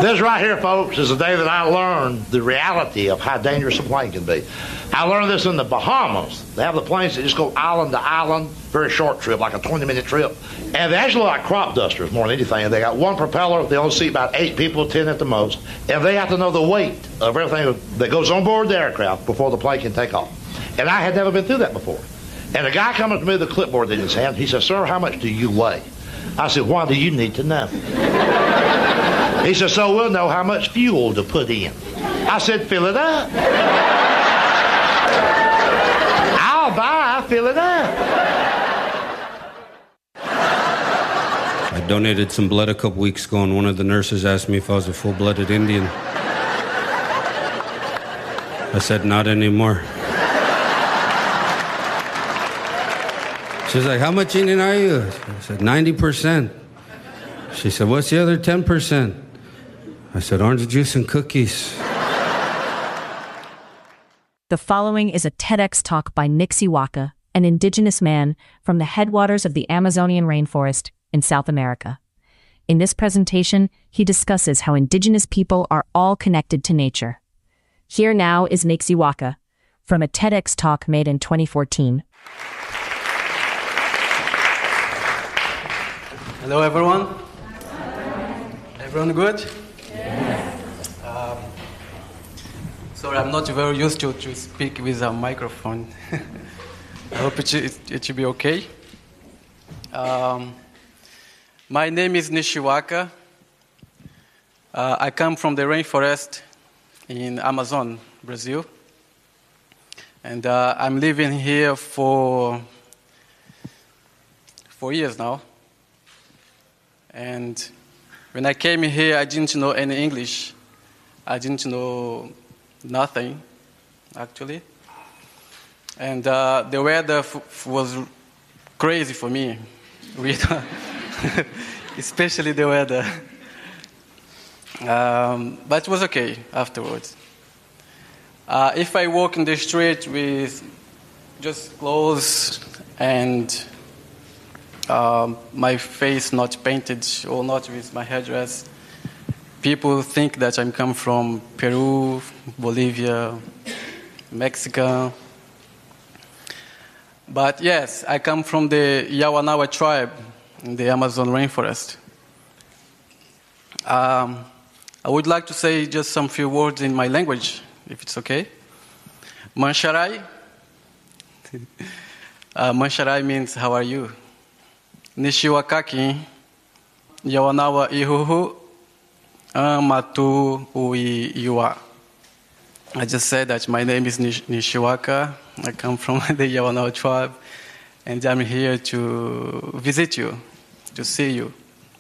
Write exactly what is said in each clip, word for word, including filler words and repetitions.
This right here, folks, is the day that I learned the reality of how dangerous a plane can be. I learned this in the Bahamas. They have the planes that just go island to island, very short trip, like a twenty-minute trip. And they actually look like crop dusters more than anything. They got one propeller. They only seat about eight people, ten at the most. And they have to know the weight of everything that goes on board the aircraft before the plane can take off. And I had never been through that before. And a guy coming to me with a clipboard in his hand, he said, "Sir, how much do you weigh?" I said, "Why do you need to know?" He said, "So we'll know how much fuel to put in." I said, "Fill it up." I'll buy, fill it up. I donated some blood a couple weeks ago, and one of the nurses asked me if I was a full-blooded Indian. I said, "Not anymore." She's like, "How much Indian are you?" I said, ninety percent. She said, "What's the other ten percent? I said, "Orange juice and cookies." The following is a TEDx talk by Nixie Waka, an indigenous man from the headwaters of the Amazonian rainforest in South America. In this presentation, he discusses how indigenous people are all connected to nature. Here now is Nixie Waka from a TEDx talk made in twenty fourteen. Hello, everyone. Everyone good? Um, sorry, I'm not very used to, to speak with a microphone. I hope it, it, it should be okay. Um, my name is Nixie Waka. Uh, I come from the rainforest in Amazon, Brazil. And uh, I'm living here for four years now. And when I came here, I didn't know any English. I didn't know nothing, actually. And uh, the weather f- was crazy for me, especially the weather. Um, but it was okay afterwards. Uh, if I walk in the street with just clothes and Um, my face not painted or not with my headdress, people think that I'm come from Peru, Bolivia, Mexico. But yes, I come from the Yawanawa tribe in the Amazon rainforest. Um, I would like to say just some few words in my language, if it's okay. Mansharai. uh, Mansharai means how are you? Nishiwakaki, Yawanawa Ihuhu, Amatu Ui Iwa. I just said that my name is Nish- Nishiwaka. I come from the Yawanawa tribe, and I'm here to visit you, to see you.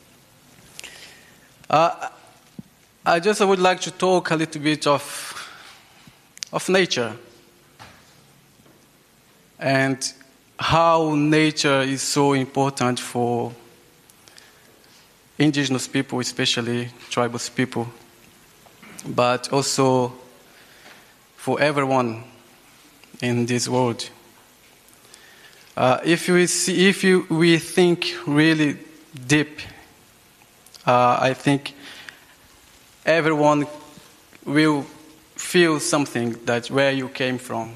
Uh, I just would like to talk a little bit of, of nature and how nature is so important for indigenous people, especially tribal people, but also for everyone in this world. Uh, if we see, if you, we think really deep, uh, I think everyone will feel something that where you came from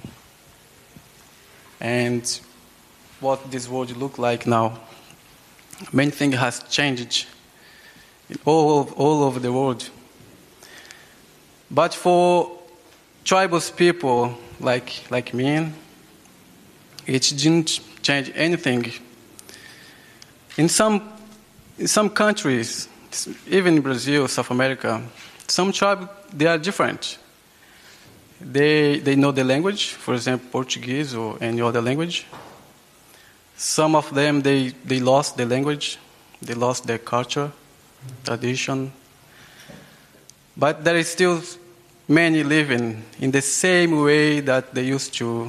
and what this world look like now. Many things has changed all all over the world. But for tribal people like like me, it didn't change anything. In some in some countries, even in Brazil, South America, some tribes they are different. They they know the language, for example, Portuguese or any other language. Some of them, they, they lost their language, they lost their culture, tradition. But there is still many living in the same way that they used to.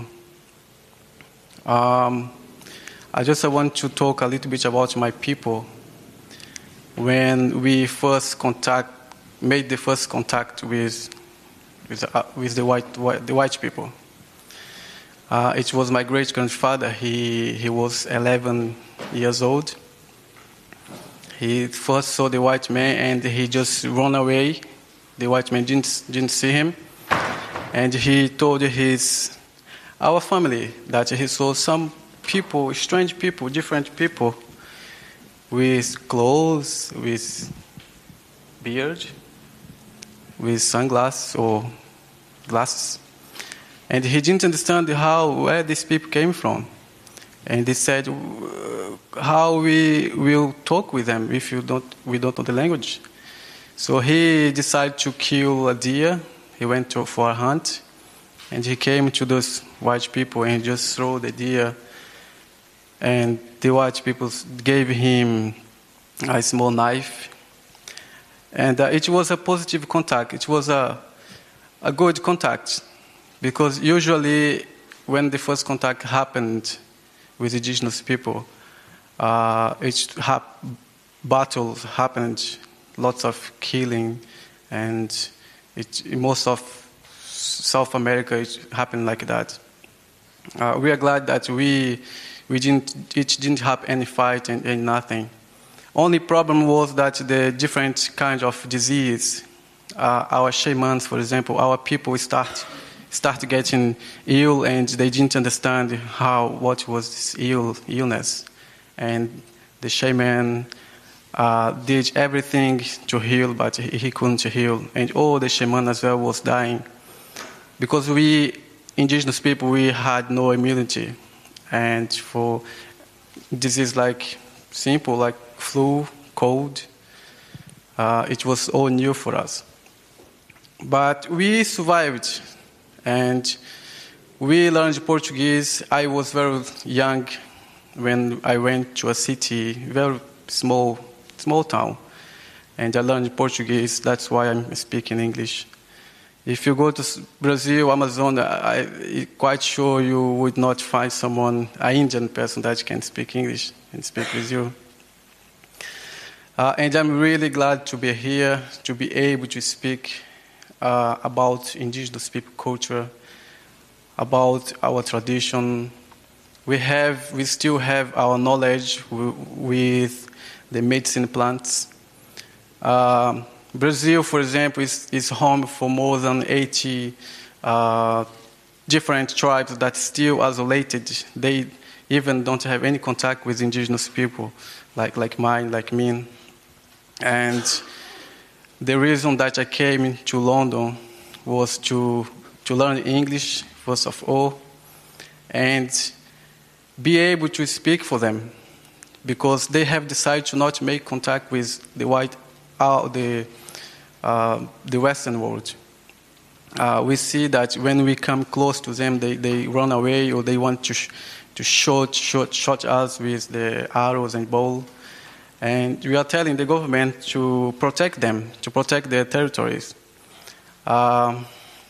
Um, I just want to talk a little bit about my people. When we first contact, made the first contact with, with, uh, with the white, white, the white people. Uh, it was my great-grandfather. He he was eleven years old. He first saw the white man and he just ran away. The white man didn't, didn't see him. And he told his, our family that he saw some people, strange people, different people, with clothes, with beard, with sunglasses or glasses. And he didn't understand how, where these people came from. And he said, how we will talk with them if you don't, we don't know the language. So he decided to kill a deer. He went to, for a hunt. And he came to those white people and just threw the deer. And the white people gave him a small knife. And uh, it was a positive contact. It was a, a good contact. Because usually when the first contact happened with indigenous people, uh, it hap- battles happened, lots of killing, and it, in most of South America it happened like that. Uh, we are glad that we we didn't it didn't have any fight and, and nothing. Only problem was that the different kinds of disease, uh, our shamans, for example, our people start start getting ill and they didn't understand how what was this ill illness, and the shaman uh, did everything to heal, but he, he couldn't heal, and all the shaman as well was dying because we indigenous people we had no immunity, and for disease like simple like flu, cold, uh, it was all new for us, but we survived. And we learned Portuguese. I was very young when I went to a city, very small, small town, and I learned Portuguese. That's why I'm speaking English. If you go to Brazil, Amazon, I, I'm quite sure you would not find someone, an Indian person that can speak English and speak with you. Uh, and I'm really glad to be here, to be able to speak Uh, about indigenous people culture, about our tradition. We have, we still have our knowledge w- with the medicine plants. Uh, Brazil, for example, is, is home for more than eighty uh, different tribes that still isolated. They even don't have any contact with indigenous people, like like mine, like me, and the reason that I came to London was to to learn English, first of all, and be able to speak for them, because they have decided to not make contact with the white, uh, the uh, the Western world. Uh, we see that when we come close to them, they, they run away or they want to sh- to shoot, shoot, shoot us with the arrows and bow. And we are telling the government to protect them, to protect their territories. Um,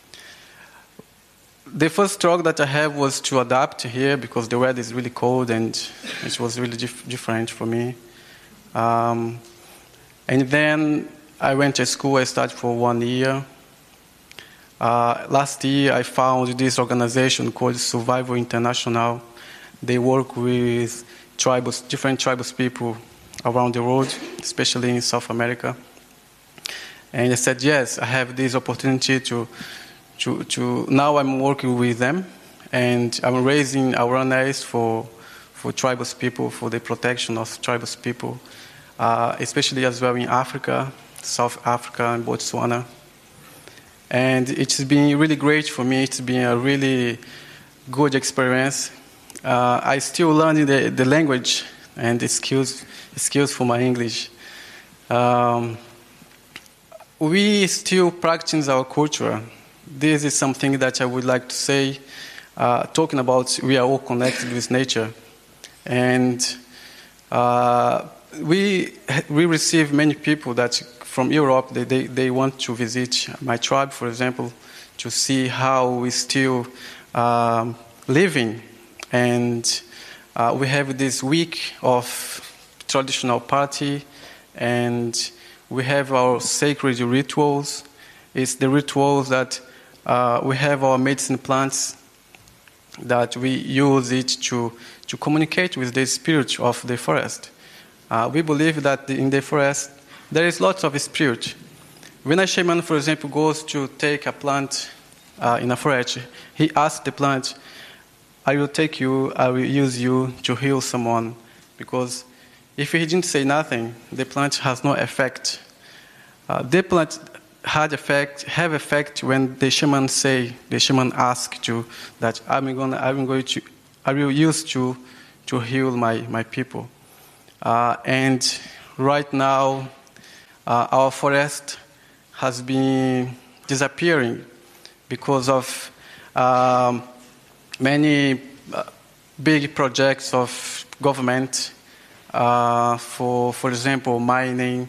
the first struggle that I have was to adapt here because the weather is really cold and it was really dif- different for me. Um, and then I went to school, I started for one year. Uh, last year I found this organization called Survival International. They work with tribals, different tribal people around the world, especially in South America. And I said, yes, I have this opportunity to, to, to now I'm working with them, and I'm raising awareness for, for tribal people, for the protection of tribal people, uh, especially as well in Africa, South Africa and Botswana. And it's been really great for me. It's been a really good experience. Uh, I still learning the, the language and the skills, skills for my English. Um, we still practice our culture. This is something that I would like to say, uh, talking about we are all connected with nature. And uh, we we receive many people that from Europe, they, they, they want to visit my tribe, for example, to see how we still um, living. And uh, we have this week of traditional party, and we have our sacred rituals. It's the rituals that uh, we have our medicine plants that we use it to, to communicate with the spirit of the forest. Uh, we believe that in the forest there is lots of spirit. When a shaman, for example, goes to take a plant uh, in a forest, he asks the plant, I will take you, I will use you to heal someone. Because if he didn't say nothing, the plant has no effect. Uh, the plant had effect, have effect when the shaman say, the shaman asks you that I'm going, I'm going to, I will use you to heal my, my people. Uh, and right now, uh, our forest has been disappearing because of um, many uh, big projects of government, uh, for, for example, mining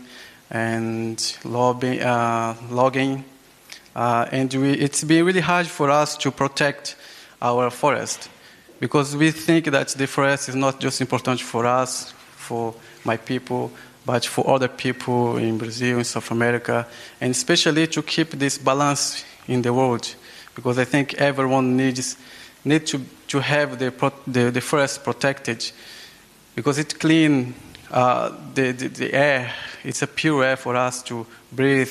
and lobby, uh, logging. Uh, and we, it's been really hard for us to protect our forest because we think that the forest is not just important for us, for my people, but for other people in Brazil, in South America, and especially to keep this balance in the world, because I think everyone needs need to, to have the, the, the forest protected, because it cleans uh, the, the, the air. It's a pure air for us to breathe.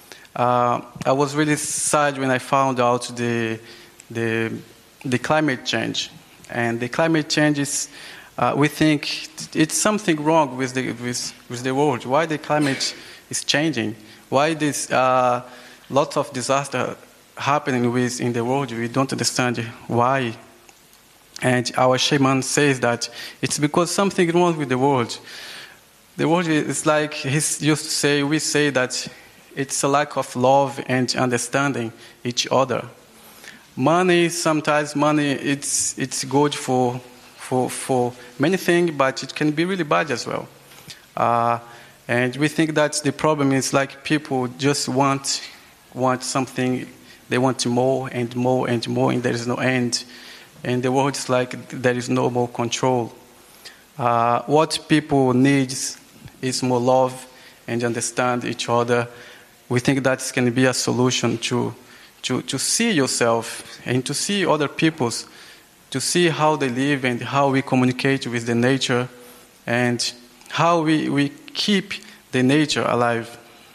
Uh, I was really sad when I found out the, the, the climate change. And the climate change is, uh, we think it's something wrong with the, with, with the world. Why the climate is changing? Why this uh, lots of disaster happening with in the world? We don't understand why. And our shaman says that it's because something wrong with the world. The world is like he used to say, we say that it's a lack of love and understanding each other. Money, sometimes money, it's, it's good for, for, for many things, but it can be really bad as well. Uh, and we think that the problem is like people just want, want something, they want more and more and more, and there is no end. And the world is like there is no more control. Uh, what people need is more love and understand each other. We think that can be a solution to, to, to see yourself and to see other people's, to see how they live and how we communicate with the nature and how we, we keep the nature alive.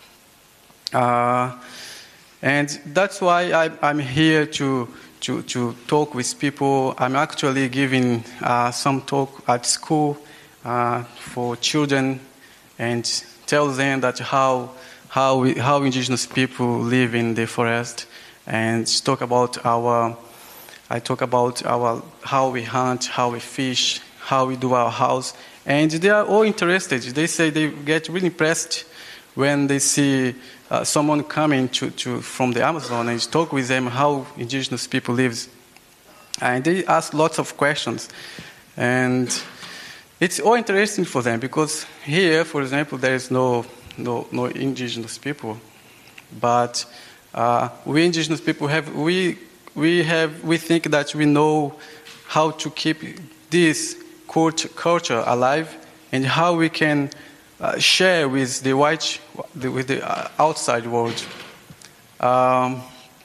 Uh, and that's why I, I'm here to, to, to talk with people. I'm actually giving uh, some talk at school uh, for children and tell them that how, how, we, how indigenous people live in the forest, and talk about our, I talk about our, how we hunt, how we fish, how we do our house. And they are all interested. They say they get really impressed when they see uh, someone coming to, to, from the Amazon and talk with them how indigenous people live. And they ask lots of questions. And it's all interesting for them because here, for example, there is no, no, no indigenous people. But uh, we indigenous people have, we, we have, we think that we know how to keep this culture alive and how we can uh, share with the white, with the outside world. Um,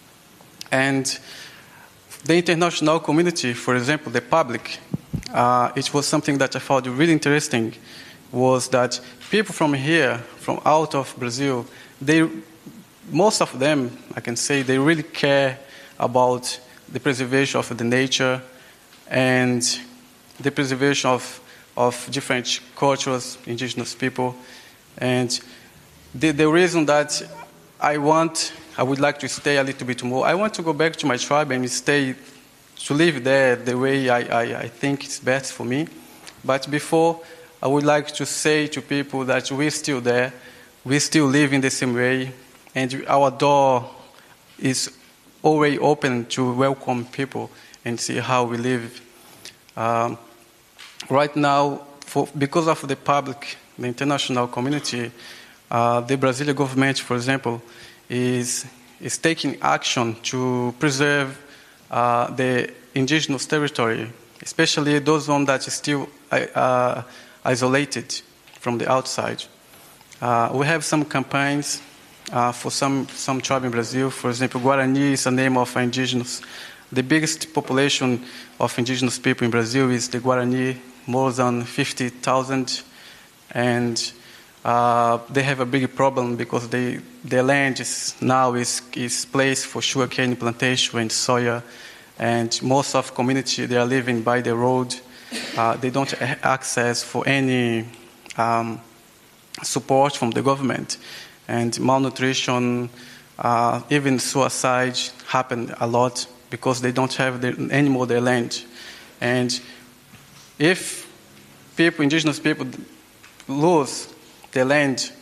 and the international community, for example, the public, uh, it was something that I found really interesting, was that people from here, from out of Brazil, they, most of them, I can say, they really care about the preservation of the nature and the preservation of, of different cultures, indigenous people. And the, the reason that I want, I would like to stay a little bit more, I want to go back to my tribe and stay, to live there the way I, I, I think it's best for me. But before, I would like to say to people that we're still there, we still live in the same way, and our door is always open to welcome people and see how we live. Um, right now, for, because of the public, the international community, uh, the Brazilian government, for example, is, is taking action to preserve uh, the indigenous territory, especially those ones that are still uh, isolated from the outside. Uh, we have some campaigns uh, for some, some tribe in Brazil. For example, Guarani is a name of indigenous. The biggest population of indigenous people in Brazil is the Guarani, more than fifty thousand and uh, they have a big problem because they, their land is now is, is placed for sugarcane plantation and soya, and most of community, they are living by the road. Uh, they don't have access for any um, support from the government, and malnutrition, uh, even suicide happen a lot because they don't have their, anymore their land. And if people, indigenous people, lose their land,